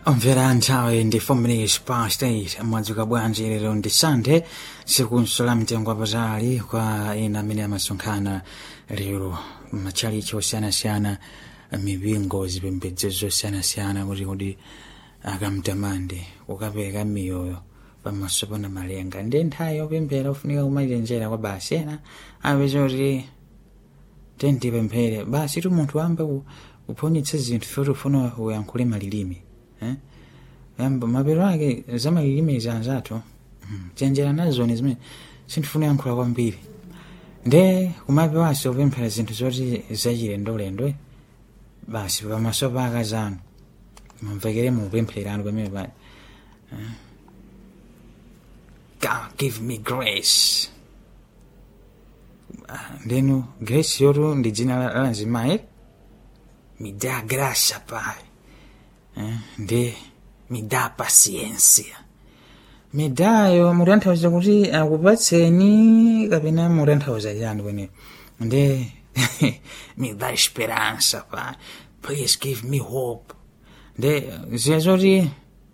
Omvera nthawi ndi 4 minutes past 8 mwadzuka bwanji lero ndi Sunday siku la mtengo wapatali kwa ena amene amasonkhana lero machalichi osiyanasiyana mipingo zipembedzo zosiyanasiyana kuti akamtamande kukapereka miyoyo pamaso pa malenga ndi nthawi yopemphera ufunika kumaitenjera kwa basi ena apeza kuti tentipemphere basi tu munthu wamba kuphonyetsa zinthu foti ufuna uyankhule malilime yamba mapero ake za malilime zanzathu chenjera nazo ni zimene sindifuna yankhula kwambiri nde kumapewanso kupemphera zinthu zoti zachilendolendo basi pamaso pa akazanu mamvekere mupemphererano pamene pali God give me grace. Ndenu grace yoto ndi dzina la nzimayi mi dà gracia pai ndi mi dà pazienza mi dayo mutanthauza kuti akupatseni kapena mutanthauza chani kwene ndi mi dà speranza pai, please give me hope ndi ziyazoti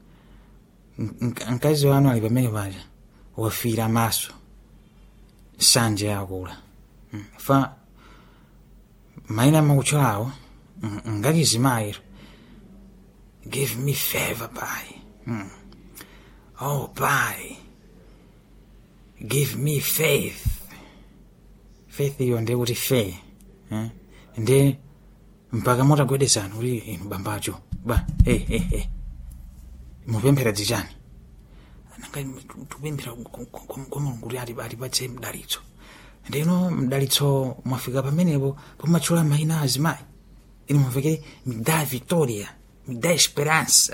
mkazi wanu ali pamene paja wafira maso sanje yakula fa maina makucholawo ngati zimayiro give me favor pai oh pai give me faith iyo ndi kuti fe ndi mpaka mutagwedezana kuti inu bambacho ba mupemphera dzichani nanga tupemphera kwa Mulungu kuti atipatse mdalitso ndino mdalitso mwafika pamenepo pomachula maina azimayi inu mwafike mi dà vittoria mi dà speranza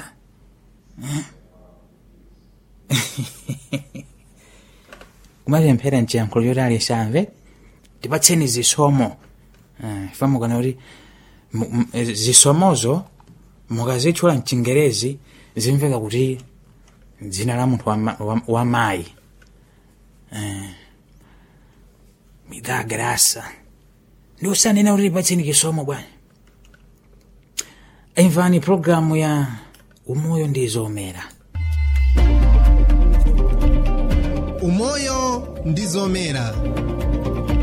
kumapemphera nchiyankhulo choti alisamve tipatseni zisomo famukana kuti zisomozo mukazitchula mchingerezi zimveka kuti dzina la munthu wa mayi mi dà graça ndi usanena kuti tipatseni chisomo bwana. Imvani programu ya umoyo ndi zomera. Umoyo ndi zomera.